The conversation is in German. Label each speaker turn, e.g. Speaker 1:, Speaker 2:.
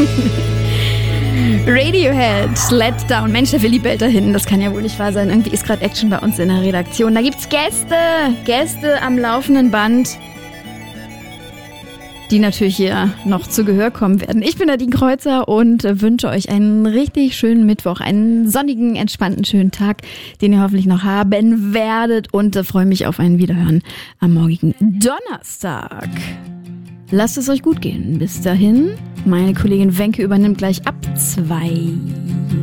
Speaker 1: Radiohead, Let Down. Mensch, der Willi bellt da hinten. Das kann ja wohl nicht wahr sein. Irgendwie ist gerade Action bei uns in der Redaktion. Da gibt's Gäste am laufenden Band, die natürlich hier noch zu Gehör kommen werden. Ich bin Nadine Kreuzer und wünsche euch einen richtig schönen Mittwoch, einen sonnigen, entspannten, schönen Tag, den ihr hoffentlich noch haben werdet, und freue mich auf ein Wiederhören am morgigen Donnerstag. Lasst es euch gut gehen. Bis dahin, meine Kollegin Wenke übernimmt gleich ab 2.